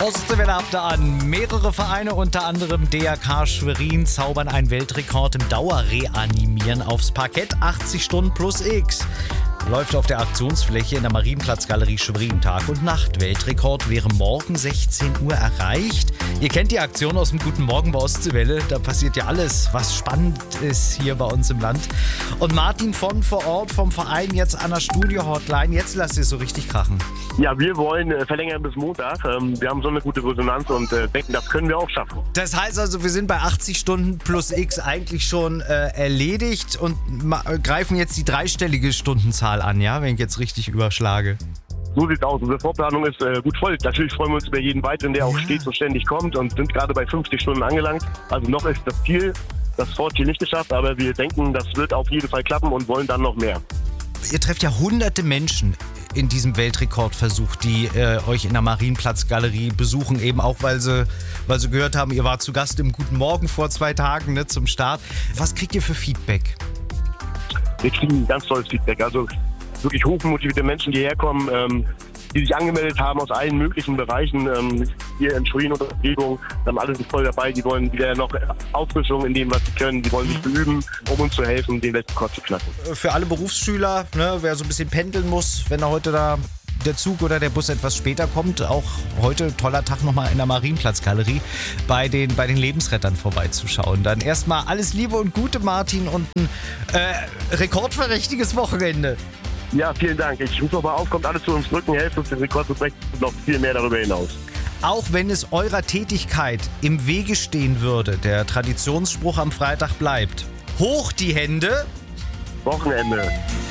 Ostseewelle habt ihr an. Mehrere Vereine, unter anderem DRK Schwerin, zaubern einen Weltrekord im Dauerreanimieren aufs Parkett. 80 Stunden plus X. Läuft auf der Aktionsfläche in der Marienplatzgalerie Schwerin. Tag und Nacht. Weltrekord wäre morgen 16 Uhr erreicht. Ihr kennt die Aktion aus dem Guten Morgen bei Ostseewelle. Da passiert ja alles, was spannend ist hier bei uns im Land. Und Martin von vor Ort vom Verein jetzt an der Studio-Hotline. Jetzt lasst ihr so richtig krachen. Ja, wir wollen verlängern bis Montag. Wir haben so eine gute Resonanz und denken, das können wir auch schaffen. Das heißt also, wir sind bei 80 Stunden plus X eigentlich schon erledigt und greifen jetzt die dreistellige Stundenzahl an, ja, wenn ich jetzt richtig überschlage. So sieht's aus. Unsere Vorplanung ist gut voll. Natürlich freuen wir uns über jeden weiteren, der auch stets und ständig kommt, und sind gerade bei 50 Stunden angelangt. Also noch ist das Ziel, das Vorziel nicht geschafft, aber wir denken, das wird auf jeden Fall klappen und wollen dann noch mehr. Ihr trefft ja hunderte Menschen in diesem Weltrekordversuch, die euch in der Marienplatzgalerie besuchen, eben auch, weil sie gehört haben, ihr wart zu Gast im Guten Morgen vor 2 Tagen, ne, zum Start. Was kriegt ihr für Feedback? Wir kriegen ganz tolles Feedback. Also wirklich hochmotivierte Menschen, die herkommen, die sich angemeldet haben aus allen möglichen Bereichen, hier in Schwerin und Umgebung, haben alle sind voll dabei, die wollen wieder noch Auffrischung in dem, was sie können, die wollen sich beüben, um uns zu helfen, den Weltrekord zu knacken. Für alle Berufsschüler, ne, wer so ein bisschen pendeln muss, wenn er heute da der Zug oder der Bus etwas später kommt, auch heute toller Tag nochmal in der Marienplatzgalerie bei den Lebensrettern vorbeizuschauen. Dann erstmal alles Liebe und Gute, Martin, und ein rekordverdächtiges Wochenende. Ja, vielen Dank. Ich rufe nochmal auf, kommt alles zu uns drücken, helft uns den Rekord zu brechen und noch viel mehr darüber hinaus. Auch wenn es eurer Tätigkeit im Wege stehen würde, der Traditionsspruch am Freitag bleibt: Hoch die Hände! Wochenende.